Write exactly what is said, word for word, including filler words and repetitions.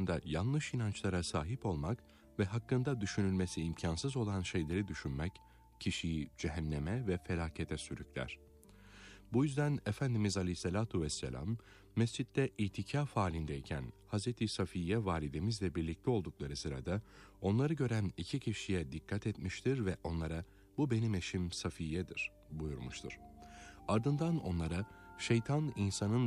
hakkında yanlış inançlara sahip olmak ve hakkında düşünülmesi imkansız olan şeyleri düşünmek, kişiyi cehenneme ve felakete sürükler. Bu yüzden Efendimiz Aleyhisselatu Vesselam, mescitte itikaf halindeyken Hazreti Safiye validemizle birlikte oldukları sırada onları gören iki kişiye dikkat etmiştir ve onlara "Bu benim eşim Safiye'dir" buyurmuştur. Ardından onlara şeytan insanın